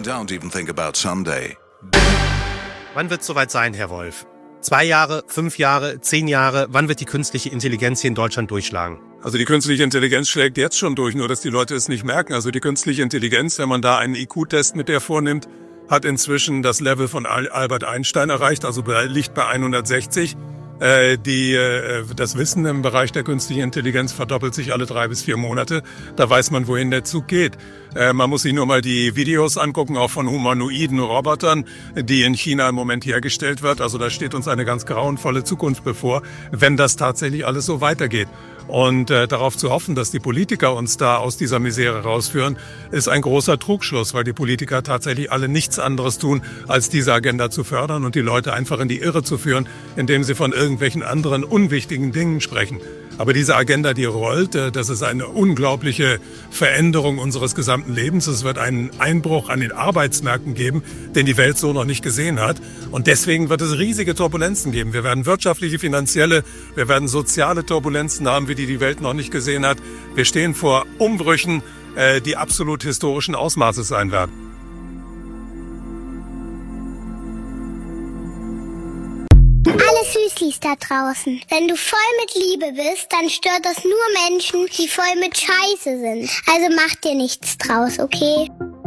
don't even think about Sunday. Wann wird es soweit sein, Herr Wolf? 2 Jahre, 5 Jahre, 10 Jahre? Wann wird die künstliche Intelligenz hier in Deutschland durchschlagen? Also die künstliche Intelligenz schlägt jetzt schon durch, nur dass die Leute es nicht merken. Also die künstliche Intelligenz, wenn man da einen IQ-Test mit der vornimmt, hat inzwischen das Level von Albert Einstein erreicht, also liegt bei 160. Das Wissen im Bereich der künstlichen Intelligenz verdoppelt sich alle 3 bis 4 Monate. Da weiß man, wohin der Zug geht. Man muss sich nur mal die Videos angucken, auch von humanoiden Robotern, die in China im Moment hergestellt wird. Also da steht uns eine ganz grauenvolle Zukunft bevor, wenn das tatsächlich alles so weitergeht. Und darauf zu hoffen, dass die Politiker uns da aus dieser Misere rausführen, ist ein großer Trugschluss, weil die Politiker tatsächlich alle nichts anderes tun, als diese Agenda zu fördern und die Leute einfach in die Irre zu führen, indem sie von irgendwelchen anderen unwichtigen Dingen sprechen. Aber diese Agenda, die rollt, das ist eine unglaubliche Veränderung unseres gesamten Lebens. Es wird einen Einbruch an den Arbeitsmärkten geben, den die Welt so noch nicht gesehen hat. Und deswegen wird es riesige Turbulenzen geben. Wir werden wirtschaftliche, finanzielle, wir werden soziale Turbulenzen haben, wie die Welt noch nicht gesehen hat. Wir stehen vor Umbrüchen, die absolut historischen Ausmaßes sein werden. Alle Süßlis da draußen. Wenn du voll mit Liebe bist, dann stört das nur Menschen, die voll mit Scheiße sind. Also mach dir nichts draus, okay?